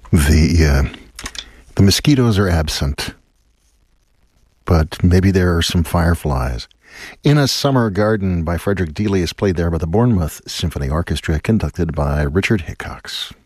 The mosquitoes are absent, but maybe there are some fireflies. In a Summer Garden by Frederick Delius, played there by the Bournemouth Symphony Orchestra, conducted by Richard Hickox.